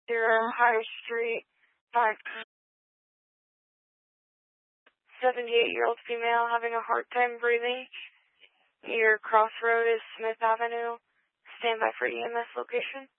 Durham High Street, 78-year-old female having a hard time breathing. Your crossroad is Smith Avenue. Stand by for EMS location.